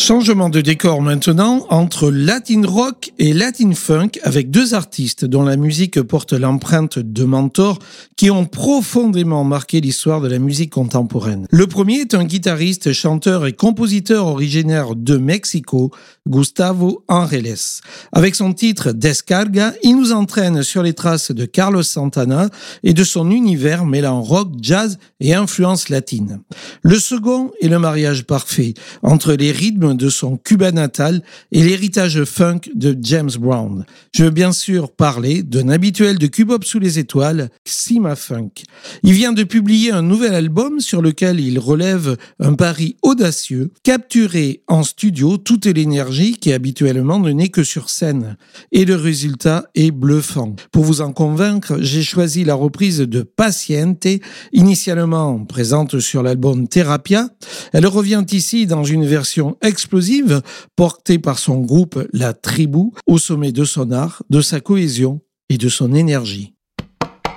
Changement de décor maintenant entre Latin rock et Latin funk avec deux artistes dont la musique porte l'empreinte de mentors qui ont profondément marqué l'histoire de la musique contemporaine. Le premier est un guitariste, chanteur et compositeur originaire de Mexico, Gustavo Angeles. Avec son titre Descarga, il nous entraîne sur les traces de Carlos Santana et de son univers mêlant rock, jazz et influence latine. Le second est le mariage parfait entre les rythmes de son Cuba natal et l'héritage funk de James Brown. Je veux bien sûr parler d'un habituel de Cubop sous les étoiles, Xima Funk. Il vient de publier un nouvel album sur lequel il relève un pari audacieux, capturer en studio toute l'énergie qui habituellement ne naît que sur scène. Et le résultat est bluffant. Pour vous en convaincre, j'ai choisi la reprise de Paciente, initialement présente sur l'album Therapia. Elle revient ici dans une version explosive, portée par son groupe La Tribu, au sommet de son art, de sa cohésion et de son énergie.